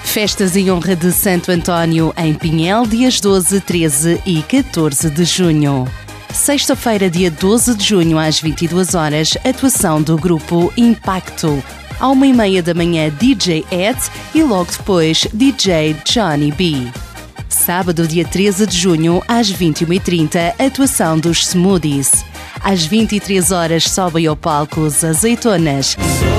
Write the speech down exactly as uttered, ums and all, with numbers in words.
Festas em honra de Santo António em Pinhel, dias doze, treze e catorze de junho. Sexta-feira, dia doze de junho, às vinte e duas horas, atuação do grupo Impacto. À uma e meia da manhã, D J Ed e logo depois D J Johnny B. Sábado, dia treze de junho, às vinte e uma e trinta, atuação dos Smoothies. Às vinte e três horas, sobem ao palco os Azeitonas.